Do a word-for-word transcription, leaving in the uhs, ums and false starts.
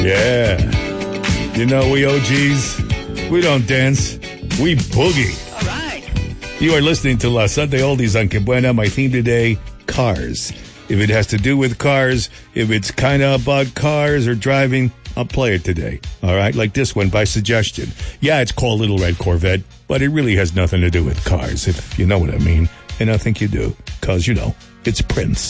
Yeah. You know, we O Gs, we don't dance. We boogie. All right. You are listening to La Sunday Oldies on Kibuena. My theme today, cars. If it has to do with cars, if it's kind of about cars or driving, I'll play it today. All right? Like this one by suggestion. Yeah, it's called Little Red Corvette, but it really has nothing to do with cars, if you know what I mean. And I think you do, because, you know, it's Prince.